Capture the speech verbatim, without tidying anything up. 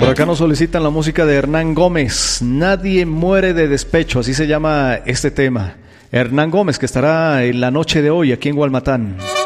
Por acá nos solicitan la música de Hernán Gómez, Nadie muere de despecho, así se llama este tema. Hernán Gómez, que estará en la noche de hoy aquí en Gualmatán.